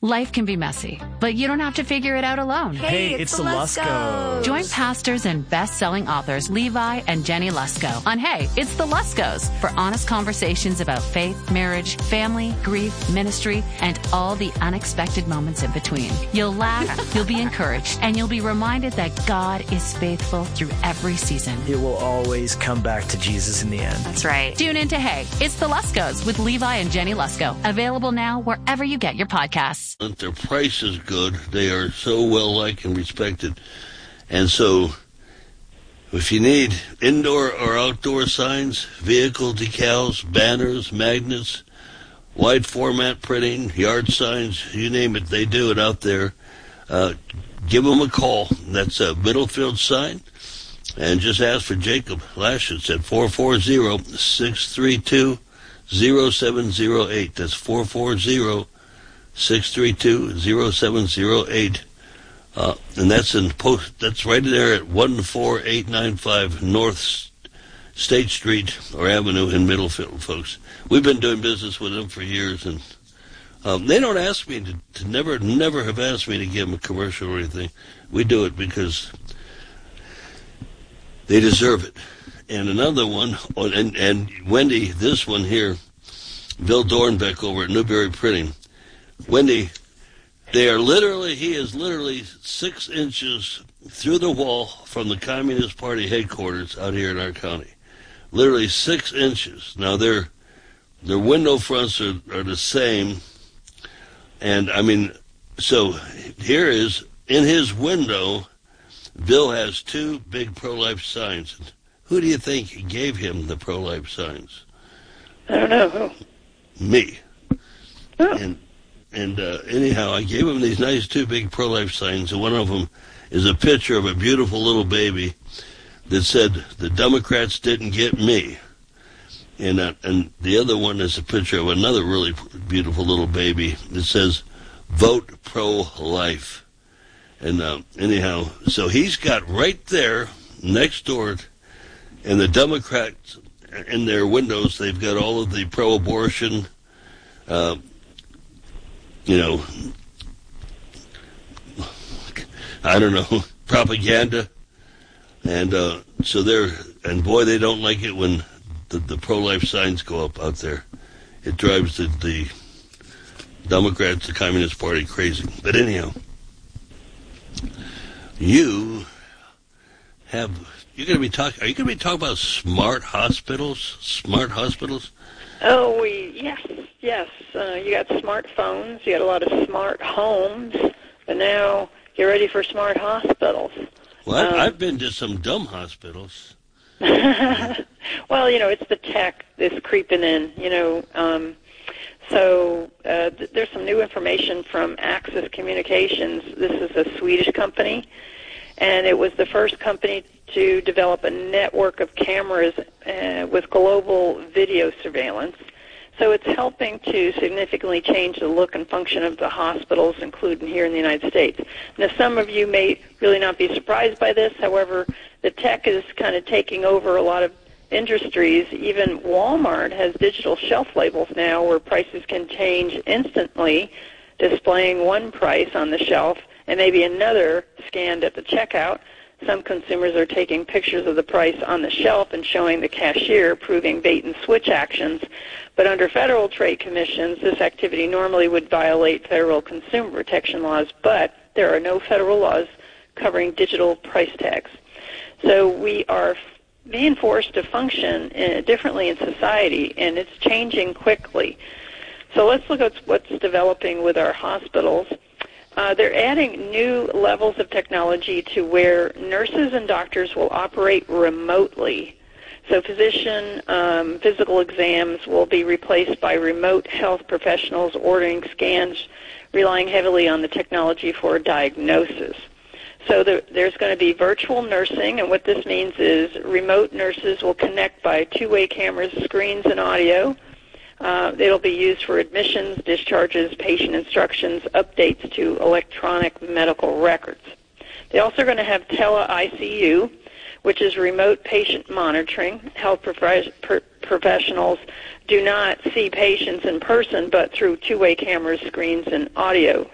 Life can be messy, but you don't have to figure it out alone. Hey, it's the Luskos. Join pastors and best-selling authors Levi and Jenny Lusko on Hey, It's the Luskos for honest conversations about faith, marriage, family, grief, ministry, and all the unexpected moments in between. You'll laugh, you'll be encouraged, and you'll be reminded that God is faithful through every season. It will always come back to Jesus in the end. That's right. Tune in to Hey, It's the Luskos with Levi and Jenny Lusko. Available now wherever you get your podcasts. Their price is good. They are so well-liked and respected. And so if you need indoor or outdoor signs, vehicle decals, banners, magnets, wide format printing, yard signs, you name it, they do it out there. Give them a call. That's a Middlefield sign. And just ask for Jacob Lashitz at 440-632-0708. That's 440-632-0708. And that's that's right there at 14895 North State Street or Avenue in Middlefield, folks. We've been doing business with them for years, and they don't ask me to never have asked me to give them a commercial or anything. We do it because they deserve it. And another one, and Wendy, this one here, Bill Dornbeck over at Newberry Printing. Wendy, he is literally 6 inches through the wall from the Communist Party headquarters out here in our county. Literally 6 inches. Now, their window fronts are the same. And, I mean, so here is, in his window, Bill has 2 big pro-life signs. Who do you think gave him the pro-life signs? I don't know who. Me. Oh. And anyhow, I gave him these nice 2 big pro-life signs, and one of them is a picture of a beautiful little baby that said, "The Democrats didn't get me." And the other one is a picture of another really beautiful little baby that says, "Vote pro-life." And anyhow, so he's got right there next door, and the Democrats in their windows, they've got all of the pro-abortion, I don't know, propaganda. And so boy, they don't like it when the pro-life signs go up out there. It drives the Democrats, the Communist Party, crazy. But anyhow, are you going to be talking about smart hospitals? Smart hospitals? Oh, yes. You got smartphones, you got a lot of smart homes, but now get ready for smart hospitals. Well, I've been to some dumb hospitals. Well, it's the tech that's creeping in, So there's some new information from Axis Communications. This is a Swedish company, and it was the first company to develop a network of cameras with global video surveillance. So it's helping to significantly change the look and function of the hospitals, including here in the United States. Now, some of you may really not be surprised by this. However, the tech is kind of taking over a lot of industries. Even Walmart has digital shelf labels now where prices can change instantly, displaying one price on the shelf and maybe another scanned at the checkout. Some consumers are taking pictures of the price on the shelf and showing the cashier, proving bait-and-switch actions. But under federal trade commissions, this activity normally would violate federal consumer protection laws, but there are no federal laws covering digital price tags. So we are being forced to function differently in society, and it's changing quickly. So let's look at what's developing with our hospitals. They're adding new levels of technology to where nurses and doctors will operate remotely. So physical exams will be replaced by remote health professionals ordering scans, relying heavily on the technology for diagnosis. So there's going to be virtual nursing, and what this means is remote nurses will connect by 2-way cameras, screens, and audio. It'll be used for admissions, discharges, patient instructions, updates to electronic medical records. They're also going to have tele-ICU, which is remote patient monitoring. Health professionals do not see patients in person, but through 2-way cameras, screens, and audio